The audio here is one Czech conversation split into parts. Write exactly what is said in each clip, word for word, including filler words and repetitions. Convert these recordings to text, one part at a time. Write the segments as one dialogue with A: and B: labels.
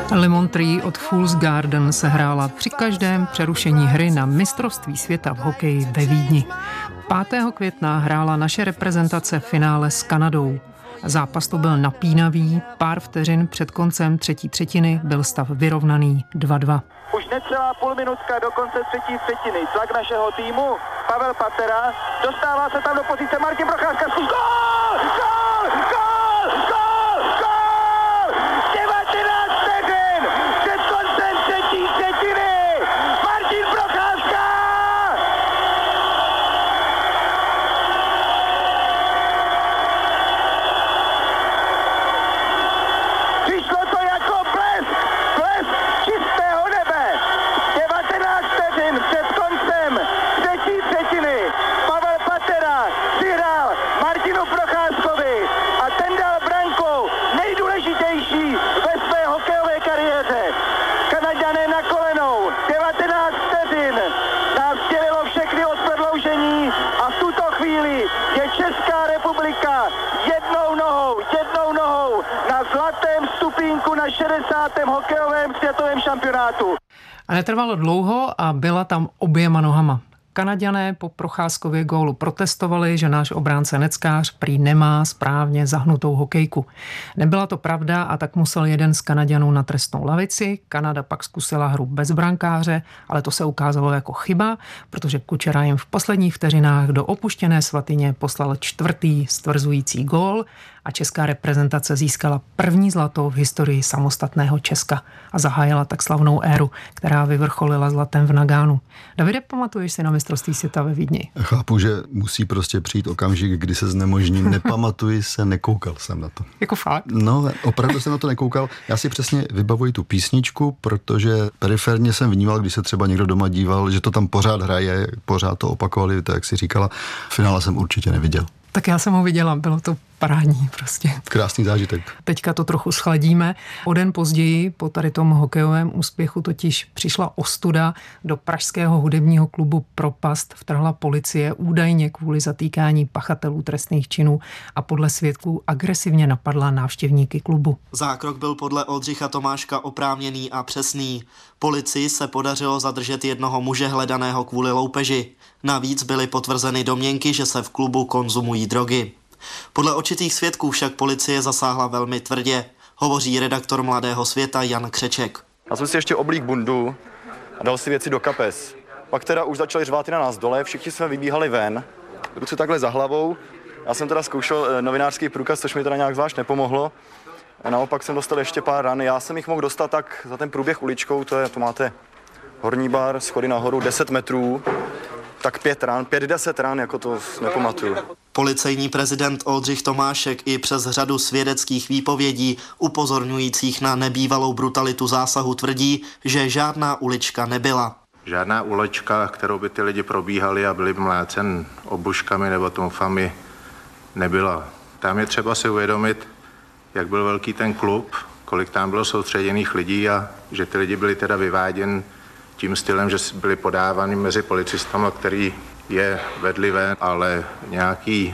A: Lemon Tree od Fool's Garden se hrála při každém přerušení hry na mistrovství světa v hokeji ve Vídni. pátého května hrála naše reprezentace finále s Kanadou. Zápas to byl napínavý, pár vteřin před koncem třetí třetiny byl stav vyrovnaný dva dva.
B: Už necelá půl minutka do konce třetí třetiny. Tlak našeho týmu, Pavel Patera, dostává se tam do pozice Martin Procházka. Gól! Gól! Gól! Gól! Gól! devatenáct vteřin před koncem třetí třetiny. Martin Procházka! Přišlo to jako blesk, blesk čistého nebe. devatenáct vteřin před koncem třetí třetiny. Pavel Patera přihrál Martinu Procházkovi a ten dal branku nejdůležitější ve své hokejové kariéře. Kanaďané na kolenou, devatenáct vteřin nás dělilo všechny od prodloužení a v tuto chvíli je Česká republika jednou nohou, jednou nohou na zlatém stupínku na šedesátém hokejovém světovém šampionátu.
A: A netrvalo dlouho a byla tam oběma nohama. Kanaďané po Procházkově gólu protestovali, že náš obránce Neckář prý nemá správně zahnutou hokejku. Nebyla to pravda a tak musel jeden z Kanaďanů na trestnou lavici. Kanada pak zkusila hru bez brankáře, ale to se ukázalo jako chyba, protože Kučera jim v posledních vteřinách do opuštěné svatyně poslal čtvrtý stvrzující gól a česká reprezentace získala první zlato v historii samostatného Česka a zahájila tak slavnou éru, která vyvrcholila zlatem v Nagánu. Davide, pamatuješ si na mistrovství světa ve Vídni?
C: Chápu, že musí prostě přijít okamžik, kdy se znemožním. Nepamatuji se, nekoukal jsem na to.
A: Jako fakt?
C: No, opravdu jsem na to nekoukal. Já si přesně vybavuji tu písničku, protože periferně jsem vnímal, když se třeba někdo doma díval, že to tam pořád hraje, pořád to opakovali, tak jak si říkala. Finále jsem určitě neviděl.
A: Tak já jsem ho viděla, bylo to parádní prostě.
C: Krásný zážitek.
A: Teďka to trochu schladíme. O den později po tady tom hokejovém úspěchu totiž přišla ostuda. Do pražského hudebního klubu Propast vtrhla policie údajně kvůli zatýkání pachatelů trestných činů a podle svědků agresivně napadla návštěvníky klubu.
D: Zákrok byl podle Oldřicha Tomáška oprávněný a přesný. Policii se podařilo zadržet jednoho muže hledaného kvůli loupeži. Navíc byly potvrzeny domněnky, že se v klubu konzumují drogy. Podle očitých svědků však policie zasáhla velmi tvrdě, hovoří redaktor Mladého světa Jan Křeček.
E: Já jsem si ještě oblík bundu a dal si věci do kapes. Pak teda už začali řvát i na nás dole, všichni jsme vybíhali ven, ruce takhle za hlavou. Já jsem teda zkoušel novinářský průkaz, což mi teda nějak zvlášť nepomohlo. A naopak jsem dostal ještě pár ran. Já jsem jich mohl dostat tak za ten průběh uličkou, to je, to máte horní bar, schody nahoru, deset metrů. Tak pět ran, pět, deset ran, jako to nepamatuju.
D: Policejní prezident Oldřich Tomášek i přes řadu svědeckých výpovědí upozorňujících na nebývalou brutalitu zásahu tvrdí, že žádná ulička nebyla.
F: Žádná ulička, kterou by ty lidi probíhali a byli mlácen obuškami nebo tomfami, nebyla. Tam je třeba si uvědomit, jak byl velký ten klub, kolik tam bylo soustředěných lidí a že ty lidi byli teda vyváděni tím stylem, že byli podávány mezi policistama, který je vedli ven, ale nějaký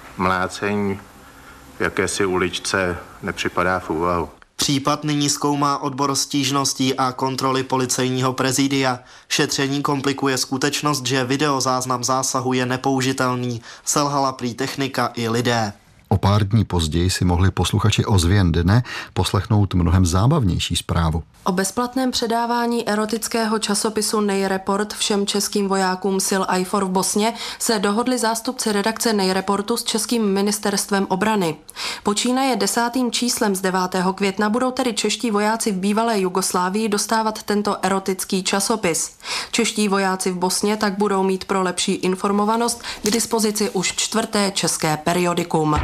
F: mlácení v jakési uličce nepřipadá v úvahu.
D: Případ nyní zkoumá odbor stížností a kontroly policejního prezidia. Šetření komplikuje skutečnost, že videozáznam zásahu je nepoužitelný. Selhala prý technika i lidé.
C: O pár dní později si mohli posluchači Ozvěn dne poslechnout mnohem zábavnější zprávu.
G: O bezplatném předávání erotického časopisu Nejreport všem českým vojákům sil I F O R v Bosně se dohodli zástupci redakce Nejreportu s českým ministerstvem obrany. Počínaje desátým číslem z devátého května budou tedy čeští vojáci v bývalé Jugoslávii dostávat tento erotický časopis. Čeští vojáci v Bosně tak budou mít pro lepší informovanost k dispozici už čtvrté české periodikum.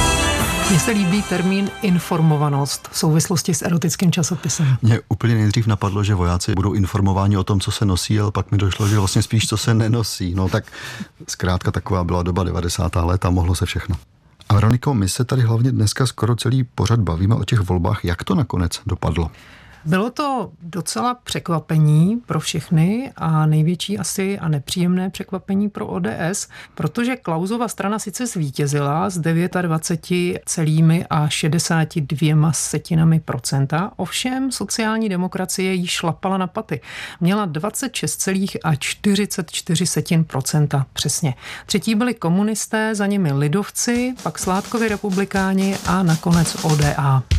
A: Mně se líbí termín informovanost v souvislosti s erotickým časopisem.
C: Mě úplně nejdřív napadlo, že vojáci budou informováni o tom, co se nosí, ale pak mi došlo, že vlastně spíš co se nenosí. No tak zkrátka taková byla doba devadesátá let a mohlo se všechno. A Veroniko, my se tady hlavně dneska skoro celý pořad bavíme o těch volbách. Jak to nakonec dopadlo?
A: Bylo to docela překvapení pro všechny a největší asi a nepříjemné překvapení pro O D S, protože Klausova strana sice zvítězila s dvacet devět celými a šedesát dvěma setinami procenta, ovšem sociální demokracie jí šlapala na paty. Měla dvacet šest celých a čtyřicet čtyři setin procenta přesně. Třetí byli komunisté, za nimi lidovci, pak Sládkovi republikáni a nakonec O D A.